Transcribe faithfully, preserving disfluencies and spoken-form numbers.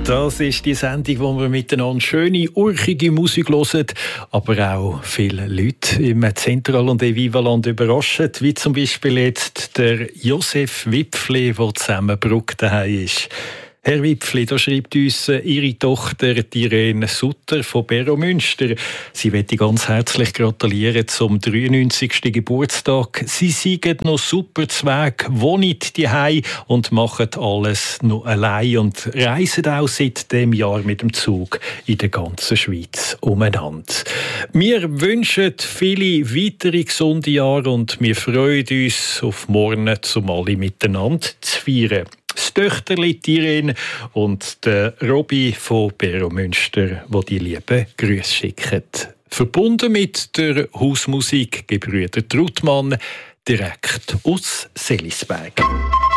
Das ist die Sendung, wo wir miteinander schöne, urchige Musik hören, aber auch viele Leute im Zentral- und Evivaland überraschen, wie zum Beispiel jetzt der Josef Wipfli, der zusammenbrück daheim ist. Herr Wipfli, da schreibt uns Ihre Tochter Irene Sutter von Beromünster. Sie möchte ganz herzlich gratulieren zum dreiundneunzigsten Geburtstag. Sie seien noch super Zweig, wohnen daheim und machen alles noch allein und reisen auch seit dem Jahr mit dem Zug in der ganzen Schweiz umeinander. Wir wünschen viele weitere gesunde Jahre und wir freuen uns auf morgen, um alle miteinander zu feiern. Das Töchterli Irene und der Robby von Beromünster, wo die lieben Grüße schicken. Verbunden mit der Hausmusik Gebrüder Trautmann, direkt aus Selisberg.